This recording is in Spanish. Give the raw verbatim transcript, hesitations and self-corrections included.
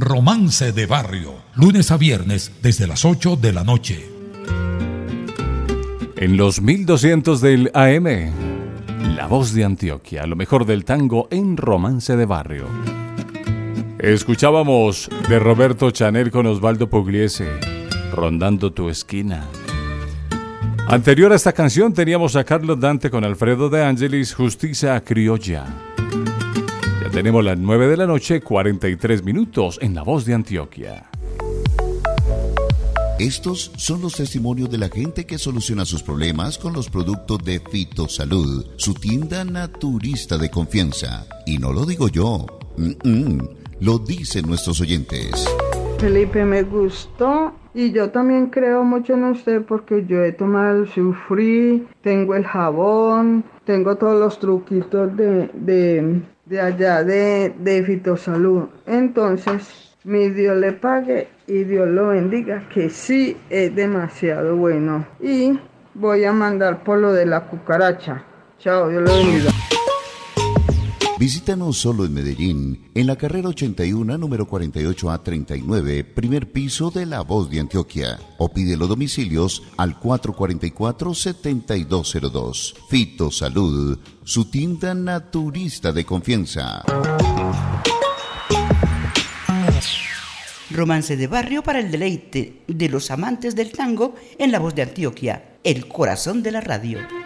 Romance de Barrio, lunes a viernes desde las ocho de la noche. En los mil doscientos del A M, La Voz de Antioquia, lo mejor del tango en Romance de Barrio. Escuchábamos de Roberto Chanel con Osvaldo Pugliese, Rondando tu esquina. Anterior a esta canción teníamos a Carlos Dante con Alfredo de Angelis, Justicia Criolla. Ya tenemos las nueve de la noche, cuarenta y tres minutos en La Voz de Antioquia. Estos son los testimonios de la gente que soluciona sus problemas con los productos de Fitosalud, su tienda naturista de confianza. Y no lo digo yo, Mm-mm. lo dicen nuestros oyentes. Felipe, me gustó y yo también creo mucho en usted porque yo he tomado el Sufrí, tengo el jabón, tengo todos los truquitos de, de, de allá de, de Fitosalud. Entonces, mi Dios le pague y Dios lo bendiga, que sí es demasiado bueno. Y voy a mandar por lo de la cucaracha. Chao, Dios lo bendiga. Visítanos solo en Medellín, en la carrera ochenta y uno, número cuarenta y ocho A treinta y nueve, primer piso de La Voz de Antioquia. O pide los domicilios al cuatro cuatro cuatro, siete dos cero dos. Fitosalud, su tienda naturista de confianza. Romance de Barrio para el deleite de los amantes del tango en La Voz de Antioquia, el corazón de la radio.